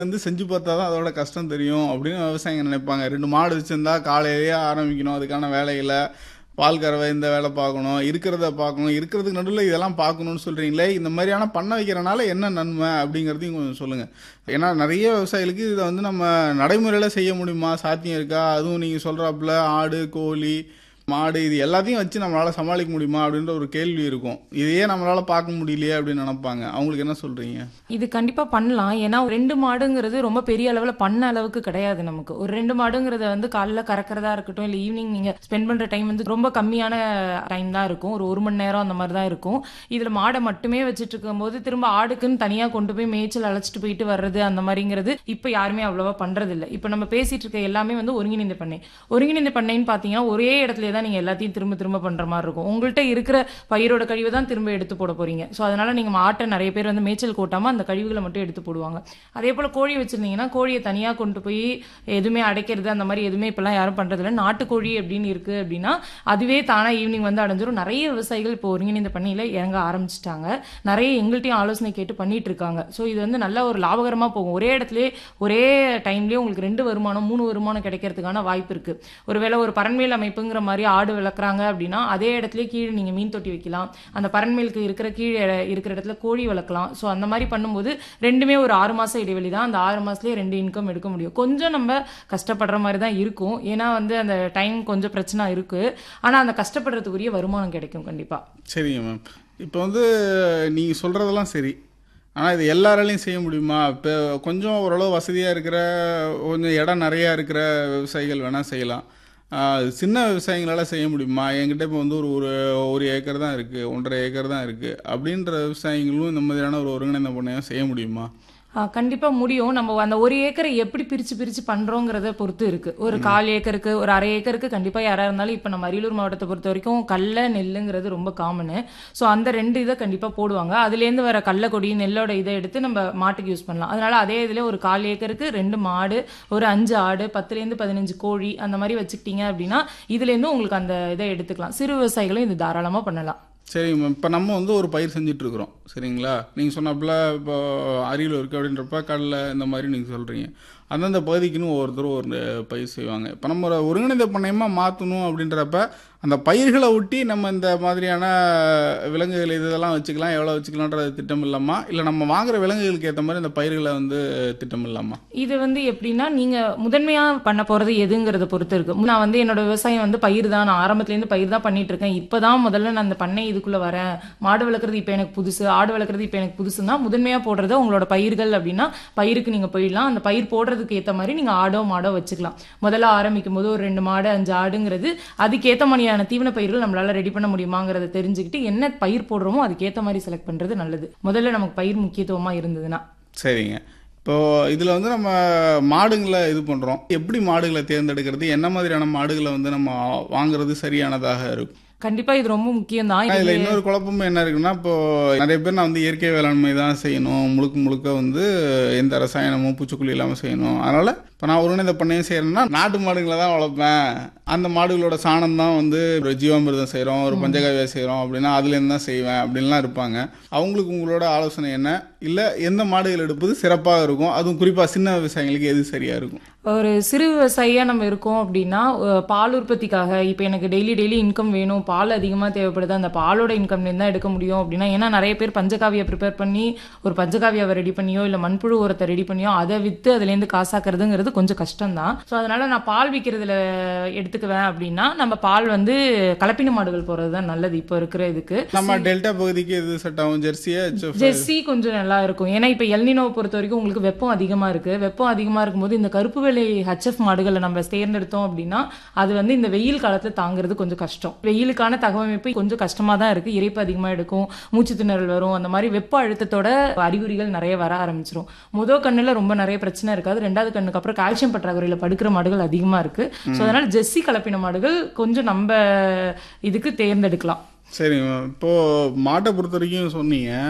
வந்து செஞ்சு பார்த்தா தான் அதோட கஷ்டம் தெரியும் அப்படின்னு விவசாயிங்க நினைப்பாங்க. 2 மாடு வச்சிருந்தா காலையிலேயே ஆரம்பிக்கணும், அதுக்கான வேலைகளை பால் கறவை இந்த வேலை பார்க்கணும், இருக்கிறத பார்க்கணும், இருக்கிறதுக்கு நடுவில் இதெல்லாம் பார்க்கணும்னு சொல்கிறீங்களே, இந்த மாதிரியான பண்ண வைக்கிறனால என்ன நன்மை அப்படிங்கிறதையும் கொஞ்சம் சொல்லுங்கள். ஏன்னா நிறைய விவசாயிகளுக்கு இதை வந்து நம்ம நடைமுறையில் செய்ய முடியுமா, சாத்தியம் இருக்கா, அதுவும் நீங்கள் சொல்கிறாப்புல ஆடு கோழி மாடு இது எல்லாத்தையும் வச்சு நம்மளால் சமாளிக்க முடியுமா அப்படின்ற ஒரு கேள்வி இருக்கும். இதையே நம்மளால் பார்க்க முடியலையே அப்படின்னு நினைப்பாங்க. அவங்களுக்கு என்ன சொல்கிறீங்க? இது கண்டிப்பா பண்ணலாம். ஏன்னா 2 மாடுங்கிறது ரொம்ப பெரிய அளவுல பண்ண அளவுக்கு கிடையாது நமக்கு. ஒரு 2 மாடுங்கிறத வந்து காலைல கறக்கிறதா இருக்கட்டும், இல்ல ஈவினிங் நீங்க ஸ்பெண்ட் பண்ற டைம் வந்து ரொம்ப கம்மியான டைம் தான் இருக்கும். ஒரு 1 மணி நேரம் அந்த மாதிரி தான் இருக்கும். இதுல மாடை மட்டுமே வச்சுட்டு இருக்கும்போது திரும்ப ஆடுக்குன்னு தனியா கொண்டு போய் மேய்ச்சல் அழைச்சிட்டு போயிட்டு வர்றது அந்த மாதிரிங்கிறது இப்ப யாருமே அவ்வளவா பண்றது இல்ல. இப்ப நம்ம பேசிட்டு இருக்க எல்லாமே வந்து ஒருங்கிணைந்த பண்ணை. ஒருங்கிணைந்த பண்ணைன்னு பாத்தீங்கன்னா ஒரே இடத்துல தான் நீங்க எல்லாத்தையும் திரும்ப திரும்ப பண்ற மாதிரி இருக்கும். உங்கள்கிட்ட இருக்கிற பயிரோட கழிவை தான் திரும்ப எடுத்து போட போறீங்க. ஸோ அதனால நீங்க ஆட்டை நிறைய பேர் வந்து மேய்ச்சல் கூட்டாம அந்த கழிவுகளை மட்டும் எடுத்து போடுவாங்க. அதே போல கோழி வச்சிருந்தீங்கன்னா கோழியை தனியா கொண்டு போய் எதுவுமே அடைக்கிறது அந்த மாதிரி எதுவுமே இப்பெல்லாம் யாரும் பண்றது இல்லை. நாட்டுக்கோழி அப்படின்னு இருக்கு அப்படின்னா அதுவே தானா ஈவினிங் வந்து அடைஞ்சிரும். நிறைய விவசாயிகள் இப்போ ஒருங்கிணைந்த பண்ணையில இறங்க ஆரம்பிச்சிட்டாங்க. நிறைய எங்கள்கிட்டயும் ஆலோசனை கேட்டு பண்ணிட்டு இருக்காங்க. ஸோ இது வந்து நல்ல ஒரு லாபகரமா போகும். ஒரே இடத்துல ஒரே டைம்லயே உங்களுக்கு 2 வருமானம் 3 வருமானம் கிடைக்கிறதுக்கான வாய்ப்பு இருக்கு. ஒருவேளை ஒரு பரண்மேல் அமைப்புங்கிற மாதிரி ஆடு வளர்க்குறாங்க அப்படின்னா அதே இடத்துல கீழே நீங்க மீன் தொட்டி வைக்கலாம். அந்த பரண்மேலுக்கு இருக்கிற கீழே இருக்கிற இடத்துல கோழி வளர்க்கலாம். ஸோ அந்த மாதிரி பண்ணும்போது ரெண்டுமே ஒரு 6 மாசம் இடைவெளி தான். அந்த 6 மாசத்துலயே 2 இன்கம் எடுக்க முடியும். கொஞ்சம் நம்ம கஷ்டப்படுற மாதிரி தான் இருக்கும். ஏன்னா வந்து அந்த டைம் கொஞ்சம் பிரச்சனை இருக்கு. ஆனா அந்த கஷ்டப்படுறதுக்குரிய வருமானம் கிடைக்கும் கண்டிப்பா. சரிங்க மேம். இப்போ வந்து நீங்கள் சொல்கிறதெல்லாம் சரி, ஆனால் இது எல்லாராலையும் செய்ய முடியுமா? இப்போ கொஞ்சம் ஓரளவு வசதியாக இருக்கிற கொஞ்சம் இடம் நிறையா இருக்கிற விவசாயிகள் வேணால் செய்யலாம். சின்ன விவசாயிங்களால் செய்ய முடியுமா? என்கிட்ட இப்போ வந்து ஒரு ஏக்கர் தான் இருக்குது, 1.5 ஏக்கர் தான் இருக்குது அப்படின்ற விவசாயிகளும் இந்த மாதிரியான ஒரு ஒருங்கிணைந்த பண்ணையம் செய்ய முடியுமா? கண்டிப்பா முடியும். நம்ம அந்த 1 ஏக்கரை எப்படி பிரிச்சு பிரிச்சு பண்றோங்கிறத பொறுத்து இருக்கு. ஒரு 1/4 ஏக்கருக்கு ஒரு 1/2 ஏக்கருக்கு கண்டிப்பா யாரா இருந்தாலும் இப்ப நம்ம அரியலூர் மாவட்டத்தை பொறுத்த வரைக்கும் கடலை நெல்லுங்கிறது ரொம்ப காமனு. ஸோ அந்த 2 இதை கண்டிப்பா போடுவாங்க. அதுலேருந்து வர கடலை கொடி நெல்லோட இதை எடுத்து நம்ம மாட்டுக்கு யூஸ் பண்ணலாம். அதனால அதே இதுல ஒரு 1/4 ஏக்கருக்கு 2 மாடு, ஒரு 5 ஆடு, 10லேருந்து 15 கோழி அந்த மாதிரி வச்சுக்கிட்டீங்க அப்படின்னா இதுலேருந்து உங்களுக்கு அந்த இதை எடுத்துக்கலாம். சிறு விவசாயிகளும் இது தாராளமா பண்ணலாம். சரிங்க மேம். இப்போ நம்ம வந்து ஒரு பயிர் செஞ்சிட்ருக்குறோம் சரிங்களா? நீங்கள் சொன்னாப்புல இப்போ அரியலூர் இருக்குது அப்படின்றப்ப கடலை இந்த மாதிரி நீங்கள் சொல்கிறீங்க. அந்தந்த பகுதிக்குன்னு ஒவ்வொருத்தரும் ஒரு பயிர் செய்வாங்க. இப்போ நம்ம ஒரு ஒருங்கிணைந்த பண்ணையமாக மாற்றணும் அப்படின்றப்ப அந்த பயிர்களை ஒட்டி நம்ம இந்த மாதிரியான விலங்குகள் இதெல்லாம் வச்சுக்கலாம், எவ்வளோ வச்சுக்கலான்றது திட்டம் இல்லாமா, இல்லை நம்ம வாங்குற விலங்குகளுக்கு ஏற்ற மாதிரி அந்த பயிர்களை வந்து திட்டம் இல்லாமா? இது வந்து எப்படின்னா நீங்க முதன்மையா பண்ண போறது எதுங்கிறத பொறுத்து இருக்கு. நான் வந்து என்னோட விவசாயம் வந்து பயிர் தான். நான் ஆரம்பத்துலேருந்து பயிர் தான் பண்ணிட்டு இருக்கேன். இப்பதான் முதல்ல நான் அந்த பண்ணை இதுக்குள்ள வரேன். மாடு வளர்க்குறது இப்போ எனக்கு புதுசு, ஆடு வளர்க்குறது இப்போ எனக்கு புதுசுன்னா முதன்மையா போடுறது உங்களோட பயிர்கள் அப்படின்னா பயிருக்கு நீங்க போயிடலாம். அந்த பயிர் போடுறதுக்கு ஏற்ற மாதிரி நீங்க ஆடோ மாடோ வச்சுக்கலாம். முதல்ல ஆரம்பிக்கும் போது ஒரு 2 மாடு 5 ஆடுங்கிறது அதுக்கேற்ற மாதிரியான தீவன பயிர்கள் நம்மளால ரெடி பண்ண முடியுமாங்கிறத தெரிஞ்சுக்கிட்டு என்ன பயிர் போடுறோமோ அதுக்கேற்ற மாதிரி செலக்ட் பண்றது நல்லது. முதல்ல நமக்கு பயிர் முக்கியத்துவமா இருந்ததுன்னா. சரிங்க. இப்போ இதில் வந்து நம்ம மாடுங்களை இது பண்ணுறோம். எப்படி மாடுகளை தேர்ந்தெடுக்கிறது, என்ன மாதிரியான மாடுகளை வந்து நம்ம வாங்குறது சரியானதாக இருக்கும்? கண்டிப்பா இது ரொம்ப முக்கியம் தான். இதுல இன்னொரு குழப்பமும் என்ன இருக்குன்னா, இப்போ நிறைய பேர் நான் வந்து இயற்கை வேளாண்மை தான் செய்யணும், முழுக்க வந்து எந்த ரசாயனமும் பூச்சிக்கொல்லி இல்லாமல் செய்யணும், அதனால இப்போ நான் ஒருங்கிணைந்த பண்ணையும் செய்யறேன்னா நாட்டு மாடுகளை தான் வளர்ப்பேன், அந்த மாடுகளோட சாணம் தான் வந்து ஒரு ஜீவாமிர்தம் செய்கிறோம், ஒரு பஞ்சகாவியா செய்கிறோம் அப்படின்னா அதுலேருந்து தான் செய்வேன் அப்படின்லாம் இருப்பாங்க. அவங்களுக்கு உங்களோட ஆலோசனை என்ன? இல்லை எந்த மாடுகள் எடுப்பது சிறப்பாக இருக்கும், அதுவும் குறிப்பாக சின்ன விவசாயிகளுக்கு எது சரியாக இருக்கும்? ஒரு சிறு விவசாயியா நம்ம இருக்கோம் அப்படின்னா பால் உற்பத்திக்காக இப்போ எனக்கு டெய்லி இன்கம் வேணும், பால் அதிகமாக தேவைப்படுது, அந்த பாலோட இன்கம்லேருந்து தான் எடுக்க முடியும் அப்படின்னா, ஏன்னா நிறைய பேர் பஞ்சகாவியை ப்ரிப்பேர் பண்ணி ஒரு பஞ்சகாவியாவை ரெடி பண்ணியோ இல்லை மண்புழு உரத்தை ரெடி பண்ணியோ அதை விற்று அதுலேருந்து காசாக்குறதுங்கிறது கொஞ்சம் கஷ்டம் தான். ஸோ அதனால நான் பால் விற்கிறதுல எடுத்துக்குவேன் அப்படின்னா நம்ம பால் வந்து கலப்பின மாடுகள் போகிறது தான் நல்லது. இப்போ இருக்கிற இதுக்கு நம்ம டெல்டா பகுதிக்கு எது செட் ஆகும்? ஜெர்சி கொஞ்சம் நல்லா இருக்கும். ஏன்னா இப்போ எல்னினோவை பொறுத்த வரைக்கும் உங்களுக்கு வெப்பம் அதிகமாக இருக்கு. வெப்பம் அதிகமாக இருக்கும்போது இந்த கருப்பு வெள்ளை ஹெச்எஃப் மாடுகளை நம்ம தேர்ந்தெடுத்தோம் அப்படின்னா அது வந்து இந்த வெயில் காலத்தில் தாங்கிறது கொஞ்சம் கஷ்டம். வெயிலுக்கான தகவமைப்பு கொஞ்சம் கஷ்டமாக தான் இருக்கு. இறைப்பு அதிகமாக எடுக்கும், மூச்சு திணறல் வரும், அந்த மாதிரி வெப்ப அழுத்தத்தோட அறிகுறிகள் நிறைய வர ஆரம்பிச்சிடும். முதல் கண்ணுல ரொம்ப நிறைய பிரச்சனை இருக்காது. 2வது கண்ணுக்கு அப்புறம் கால்சியம் பற்றாக்குறையில படுக்கிற மாடுகள் அதிகமா இருக்கு. ஸோ அதனால ஜெர்சி கலப்பின மாடுகள் கொஞ்சம் நம்ம இதுக்கு தேர்ந்தெடுக்கலாம். சரிங்க. இப்போ மாட்டை பொறுத்த வரைக்கும் சொன்னீங்க,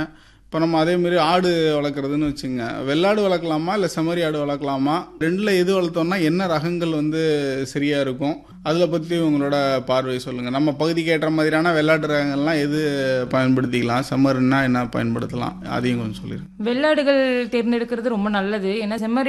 இப்போ நம்ம அதே மாதிரி ஆடு வளர்க்குறதுன்னு வச்சுங்க, வெள்ளாடு வளர்க்கலாமா இல்லை செம்மறி ஆடு வளர்க்கலாமா? ரெண்டில் எது வளர்த்தோம்னா என்ன ரகங்கள் சரியாக இருக்கும்? அதில் பற்றி உங்களோட பார்வை சொல்லுங்கள். நம்ம பகுதிக்கு ஏற்ற மாதிரியான வெள்ளாட்டு ரகங்கள்லாம் எது பயன்படுத்திக்கலாம், செம்மறினா என்ன பயன்படுத்தலாம், அதையும் கொஞ்சம் சொல்லிடுங்க. வெள்ளாடுகள் தேர்ந்தெடுக்கிறது ரொம்ப நல்லது. ஏன்னா செம்மறி